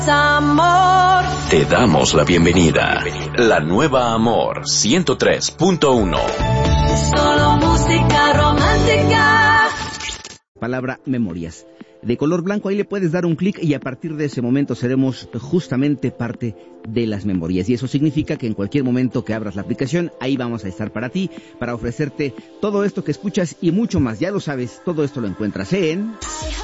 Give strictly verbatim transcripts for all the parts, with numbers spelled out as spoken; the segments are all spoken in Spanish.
Amor. Te damos la bienvenida. La nueva Amor ciento tres punto uno. Solo música romántica. Palabra memorias. De color blanco, ahí le puedes dar un clic y a partir de ese momento seremos justamente parte de las memorias. Y eso significa que en cualquier momento que abras la aplicación, ahí vamos a estar para ti, para ofrecerte todo esto que escuchas y mucho más. Ya lo sabes, todo esto lo encuentras en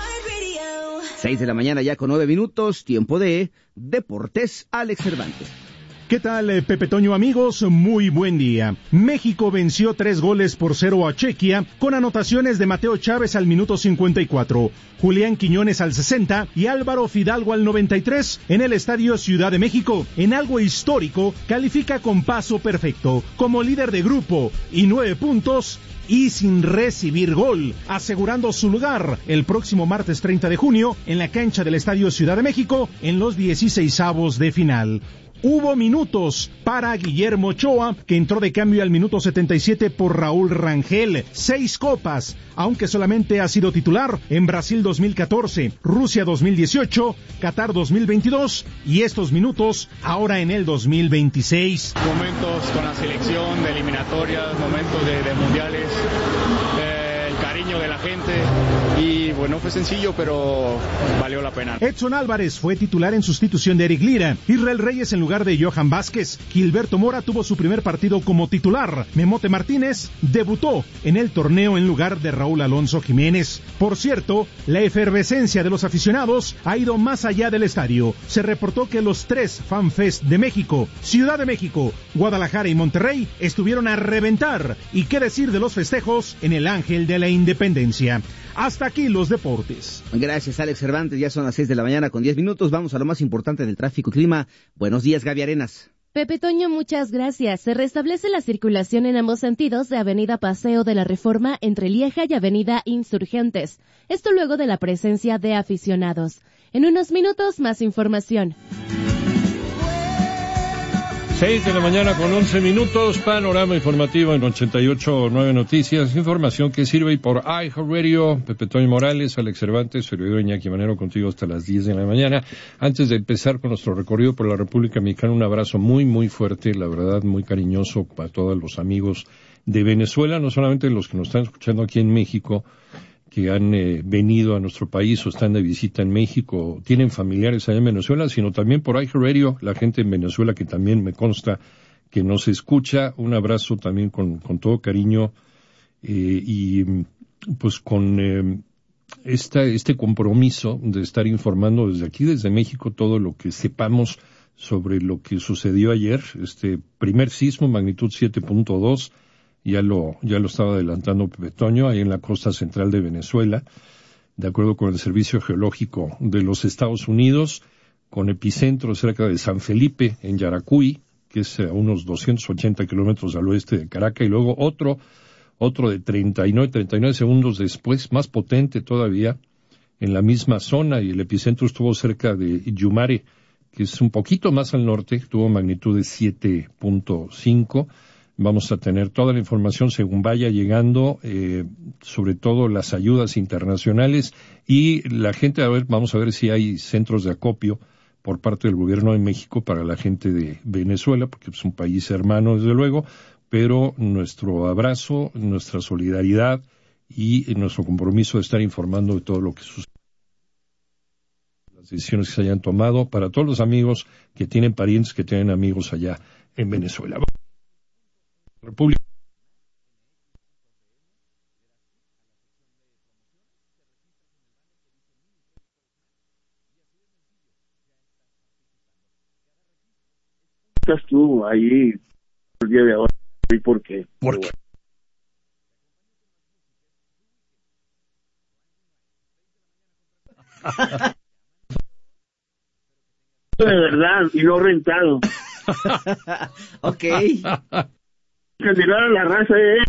seis de la mañana ya con nueve minutos, tiempo de Deportes, Alex Cervantes. ¿Qué tal, eh, Pepe Toño, amigos? Muy buen día. México venció tres goles por cero a Chequia, con anotaciones de Mateo Chávez al minuto cincuenta y cuatro, Julián Quiñones al sesenta y Álvaro Fidalgo al noventa y tres en el Estadio Ciudad de México. En algo histórico, califica con paso perfecto, como líder de grupo y nueve puntos y sin recibir gol, asegurando su lugar el próximo martes treinta de junio en la cancha del Estadio Ciudad de México en los dieciseisavos de final. Hubo minutos para Guillermo Ochoa, que entró de cambio al minuto setenta y siete por Raúl Rangel. Seis copas, aunque solamente ha sido titular en Brasil dos mil catorce, Rusia dos mil dieciocho, Qatar dos mil veintidós y estos minutos ahora en el dos mil veintiséis. Momentos con la selección, de eliminatorias, momentos de, de mundiales, eh, el cariño de la gente. Y bueno, fue sencillo, pero valió la pena. Edson Álvarez fue titular en sustitución de Eric Lira. Israel Reyes en lugar de Johan Vázquez. Gilberto Mora tuvo su primer partido como titular. Memote Martínez debutó en el torneo en lugar de Raúl Alonso Jiménez. Por cierto, la efervescencia de los aficionados ha ido más allá del estadio. Se reportó que los tres FanFest de México, Ciudad de México, Guadalajara y Monterrey estuvieron a reventar. Y qué decir de los festejos en el Ángel de la Independencia. Hasta aquí los deportes. Gracias, Alex Cervantes. Ya son las seis de la mañana con diez minutos. Vamos a lo más importante del tráfico y clima. Buenos días, Gaby Arenas. Pepe Toño, muchas gracias. Se restablece la circulación en ambos sentidos de Avenida Paseo de la Reforma entre Lieja y Avenida Insurgentes. Esto luego de la presencia de aficionados. En unos minutos, más información. seis de la mañana con once minutos, panorama informativo en ochenta y ocho punto nueve Noticias, información que sirve por iHeartRadio. Pepe Toño Morales, Alex Cervantes, servidor Iñaki Manero, contigo hasta las diez de la mañana. Antes de empezar con nuestro recorrido por la República Mexicana, un abrazo muy, muy fuerte, la verdad, muy cariñoso para todos los amigos de Venezuela, no solamente los que nos están escuchando aquí en México, que han eh, venido a nuestro país o están de visita en México, tienen familiares allá en Venezuela, sino también por iHeartRadio, la gente en Venezuela que también me consta que nos escucha. Un abrazo también con, con todo cariño eh, y pues con eh, esta, este compromiso de estar informando desde aquí, desde México, todo lo que sepamos sobre lo que sucedió ayer, este primer sismo, magnitud siete punto dos, Ya lo, ya lo estaba adelantando Pepe Toño, ahí en la costa central de Venezuela, de acuerdo con el Servicio Geológico de los Estados Unidos, con epicentro cerca de San Felipe, en Yaracuy, que es a unos doscientos ochenta kilómetros al oeste de Caracas, y luego otro, otro de treinta y nueve, treinta y nueve segundos después, más potente todavía, en la misma zona, y el epicentro estuvo cerca de Yumare, que es un poquito más al norte, tuvo magnitud de siete punto cinco. Vamos a tener toda la información según vaya llegando, eh, sobre todo las ayudas internacionales y la gente, a ver, vamos a ver si hay centros de acopio por parte del gobierno de México para la gente de Venezuela, porque es un país hermano, desde luego, pero nuestro abrazo, nuestra solidaridad y nuestro compromiso de estar informando de todo lo que sucede, las decisiones que se hayan tomado, para todos los amigos que tienen parientes, que tienen amigos allá en Venezuela. República. Estás tú ahí el día de ahora, ¿y por qué? ¿Por qué? De verdad, y no rentado. Ok. Candidato a la raza, eh.